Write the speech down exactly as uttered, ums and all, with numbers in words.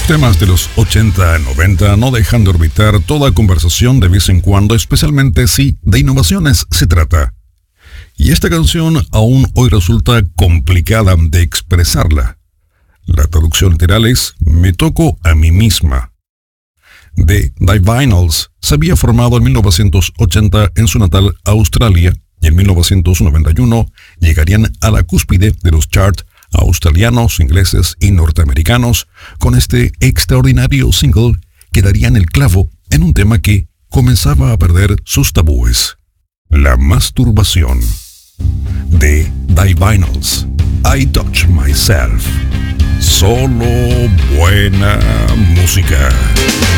Temas de los ochenta, noventa no dejan de orbitar toda conversación de vez en cuando, especialmente si de innovaciones se trata. Y esta canción aún hoy resulta complicada de expresarla. La traducción literal es "me toco a mí misma". The Divinyls se había formado en mil novecientos ochenta en su natal Australia y en mil novecientos noventa y uno llegarían a la cúspide de los charts australianos, ingleses y norteamericanos con este extraordinario single que daría en el clavo en un tema que comenzaba a perder sus tabúes: la masturbación. The Divinyls, I Touch Myself. Solo buena música.